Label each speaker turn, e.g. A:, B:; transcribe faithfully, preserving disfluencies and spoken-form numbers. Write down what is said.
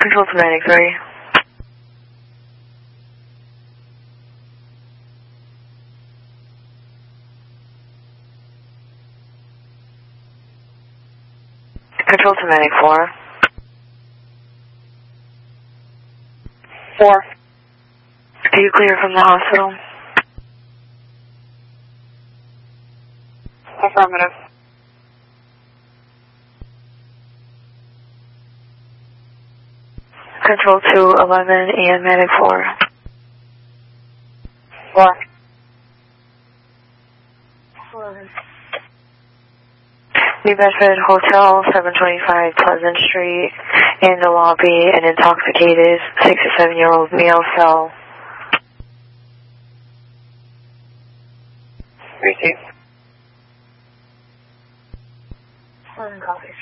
A: Control to Medic three. Control to Medic four.
B: Four.
A: Do you clear from the hospital?
B: Affirmative.
A: Control to eleven and Medic four.
B: Four.
A: eleven. New Bedford Hotel, seven twenty-five Pleasant Street. In the lobby, an intoxicated six or seven year old male fell.
B: Receive.
A: Eleven copies.